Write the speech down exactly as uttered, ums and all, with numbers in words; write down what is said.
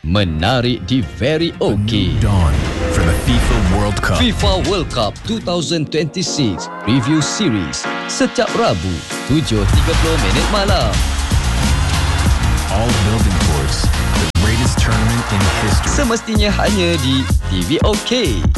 Menarik di Very OK. Dawn for the FIFA World Cup. FIFA World Cup dua ribu dua puluh enam Review Series setiap Rabu tujuh tiga puluh minit malam. All building towards the greatest tournament in history. Semestinya hanya di T V OK.